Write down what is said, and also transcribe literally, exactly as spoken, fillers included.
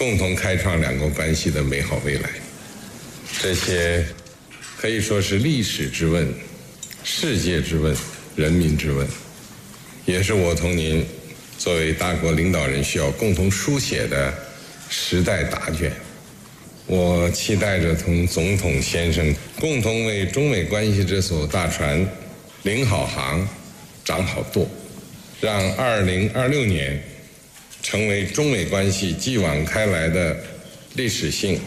共同开创两国关系的美好未来。这些可以说是历史之问、世界之问、人民之问，也是我同您作为大国领导人需要共同书写的时代答卷。我期待着同总统先生共同为中美关系这艘大船领好航、掌好舵，让二零二六年成为中美关系继往开来的历史性